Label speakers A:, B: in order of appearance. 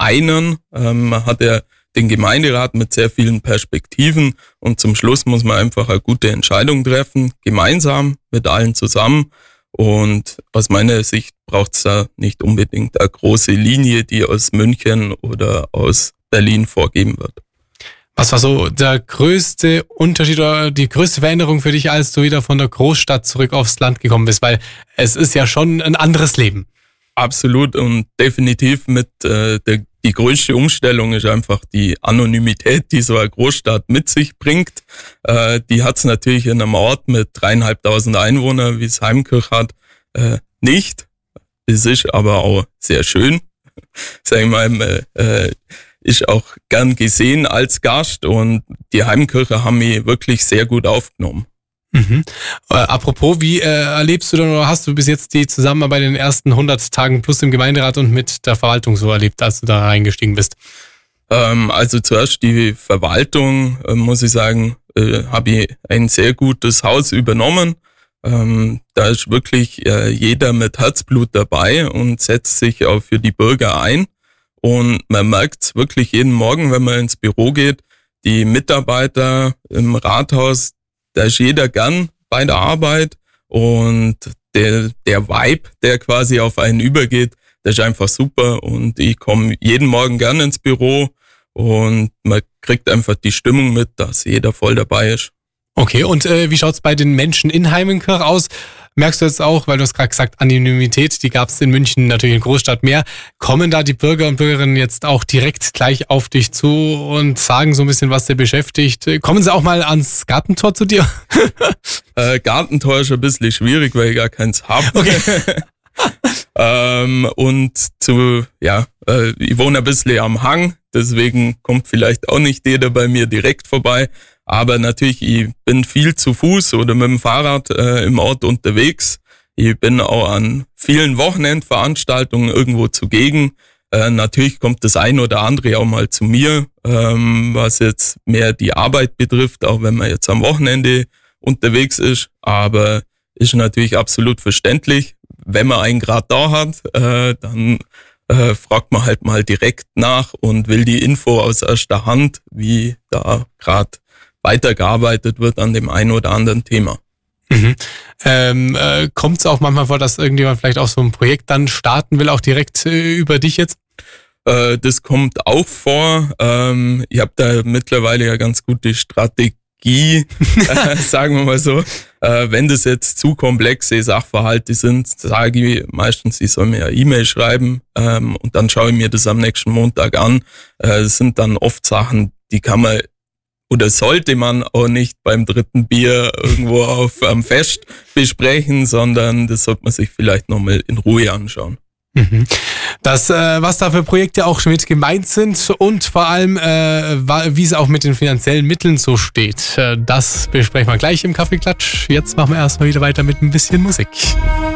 A: einen. Man hat ja den Gemeinderat mit sehr vielen Perspektiven und zum Schluss muss man einfach eine gute Entscheidung treffen, gemeinsam mit allen zusammen. Und aus meiner Sicht braucht es da nicht unbedingt eine große Linie, die aus München oder aus Berlin vorgeben wird.
B: Was war so der größte Unterschied oder die größte Veränderung für dich, als du wieder von der Großstadt zurück aufs Land gekommen bist? Weil es ist ja schon ein anderes Leben.
A: Absolut und definitiv die größte Umstellung ist einfach die Anonymität, die so eine Großstadt mit sich bringt. Die hat es natürlich in einem Ort mit 3.500 Einwohnern, wie es Heimkirch hat, nicht. Es ist aber auch sehr schön. Sag ich mal, ist auch gern gesehen als Gast und die Heimkircher haben mich wirklich sehr gut aufgenommen.
B: Mhm. Apropos, wie erlebst du denn oder hast du bis jetzt die Zusammenarbeit in den ersten 100 Tagen plus im Gemeinderat und mit der Verwaltung so erlebt, als du da reingestiegen bist?
A: Also zuerst die Verwaltung, muss ich sagen, habe ich ein sehr gutes Haus übernommen. Da ist wirklich jeder mit Herzblut dabei und setzt sich auch für die Bürger ein. Und man merkt es wirklich jeden Morgen, wenn man ins Büro geht, die Mitarbeiter im Rathaus, da ist jeder gern bei der Arbeit und der Vibe, der quasi auf einen übergeht, der ist einfach super und ich komme jeden Morgen gern ins Büro und man kriegt einfach die Stimmung mit, dass jeder voll dabei ist.
B: Okay, und wie schaut's bei den Menschen in Heimkirch aus? Merkst du jetzt auch, weil du hast gerade gesagt, Anonymität, die gab's in München natürlich in Großstadt mehr. Kommen da die Bürger und Bürgerinnen jetzt auch direkt gleich auf dich zu und sagen so ein bisschen, was dir beschäftigt? Kommen sie auch mal ans Gartentor zu dir?
A: Gartentor ist ein bisschen schwierig, weil ich gar keins habe.
B: Okay.
A: Ich wohne ein bisschen am Hang, deswegen kommt vielleicht auch nicht jeder bei mir direkt vorbei. Aber natürlich, ich bin viel zu Fuß oder mit dem Fahrrad im Ort unterwegs. Ich bin auch an vielen Wochenendveranstaltungen irgendwo zugegen. Natürlich kommt das ein oder andere auch mal zu mir, was jetzt mehr die Arbeit betrifft, auch wenn man jetzt am Wochenende unterwegs ist. Aber ist natürlich absolut verständlich. Wenn man einen gerade da hat, dann fragt man halt mal direkt nach und will die Info aus erster Hand, wie da gerade weitergearbeitet wird an dem einen oder anderen Thema.
B: Mhm. Kommt es auch manchmal vor, dass irgendjemand vielleicht auch so ein Projekt dann starten will, auch direkt über dich jetzt?
A: Das kommt auch vor. Ich habe da mittlerweile ja ganz gute Strategie, sagen wir mal so. Wenn das jetzt zu komplexe Sachverhalte sind, sage ich meistens, ich soll mir eine E-Mail schreiben und dann schaue ich mir das am nächsten Montag an. Das sind dann oft Sachen, die kann man oder sollte man auch nicht beim dritten Bier irgendwo am Fest besprechen, sondern das sollte man sich vielleicht nochmal in Ruhe anschauen.
B: Mhm. Das, was da für Projekte auch mit gemeint sind und vor allem, wie es auch mit den finanziellen Mitteln so steht, das besprechen wir gleich im Kaffeeklatsch. Jetzt machen wir erstmal wieder weiter mit ein bisschen Musik.